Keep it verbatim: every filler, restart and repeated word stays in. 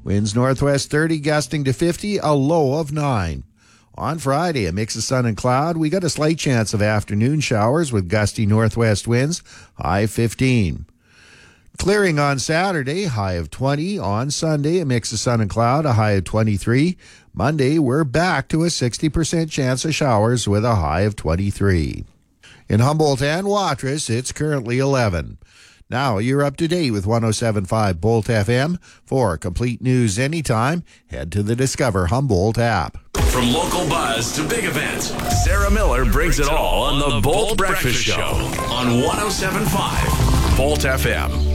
Winds northwest thirty, gusting to fifty, a low of nine. On Friday, a mix of sun and cloud. We got a slight chance of afternoon showers with gusty northwest winds, high fifteen. Clearing on Saturday, high of twenty. On Sunday, a mix of sun and cloud, a high of twenty-three. Monday, we're back to a sixty percent chance of showers with a high of twenty-three. In Humboldt and Watrous, it's currently eleven. Now you're up to date with one oh seven point five Bolt F M. For complete news anytime, head to the Discover Humboldt app. From local buzz to big events, Sarah Miller brings it all on the Bolt Breakfast Show on one oh seven point five Bolt F M.